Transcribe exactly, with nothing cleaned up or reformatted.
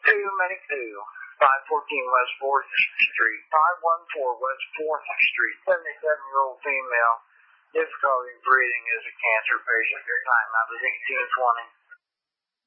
two Medico, five fourteen West fourth Street, five one four West fourth Street, seventy-seven-year-old female, difficulty breathing, is a cancer patient. Your time out is eighteen twenty.